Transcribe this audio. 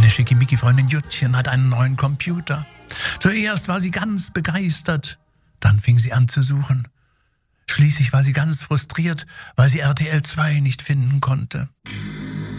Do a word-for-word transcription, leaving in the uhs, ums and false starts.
Meine Schickimicki-Freundin Juttchen hat einen neuen Computer. Zuerst war sie ganz begeistert, dann fing sie an zu suchen. Schließlich war sie ganz frustriert, weil sie R T L zwei nicht finden konnte.